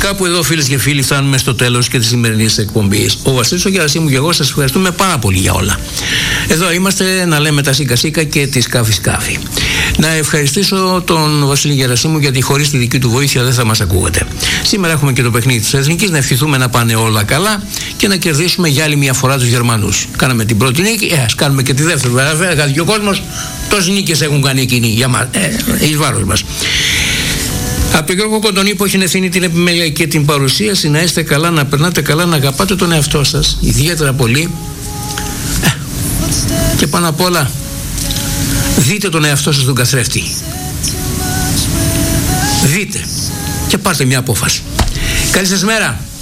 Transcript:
Κάπου εδώ, φίλες και φίλοι, φτάνουμε στο τέλος και της σημερινής εκπομπής. Ο Βασίλης ο Γερασίμου και εγώ σας ευχαριστούμε πάρα πολύ για όλα. Εδώ είμαστε να λέμε τα σίκα σίκα και τη σκάφη σκάφη. Να ευχαριστήσω τον Βασίλη Γερασίμου, γιατί χωρίς τη δική του βοήθεια δεν θα μας ακούγατε. Σήμερα έχουμε και το παιχνίδι της Εθνικής, να ευχηθούμε να πάνε όλα καλά και να κερδίσουμε για άλλη μια φορά τους Γερμανούς. Κάναμε την πρώτη νίκη, ας κάνουμε και τη δεύτερη. Βέβαια, γιατί ο κόσμος τόσες νίκες έχουν κάνει εκείνοι για μας, εις βάρος μας. Από τον Γιώργο Κοντονή, που έχει ευθύνη την επιμέλεια και την παρουσίαση, να είστε καλά, να περνάτε καλά, να αγαπάτε τον εαυτό σας ιδιαίτερα πολύ. Και πάνω απ' όλα, δείτε τον εαυτό σας τον καθρέφτη. Δείτε και πάρτε μια απόφαση. Καλή σας μέρα.